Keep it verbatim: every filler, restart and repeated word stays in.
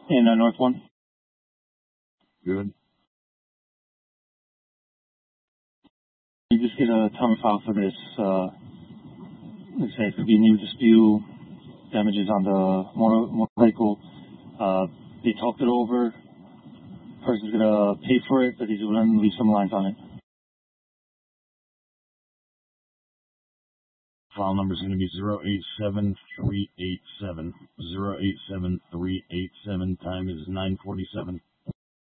In uh, North One. Good. You just get a time file for this. Uh, let's say it could be new dispute, damages on the motor, motorcycle. Uh, they talked it over. Person's gonna pay for it, but he's gonna leave some lines on it. File number is going to be zero eight seven three eight seven. zero eight seven three eight seven. Time is nine forty-seven.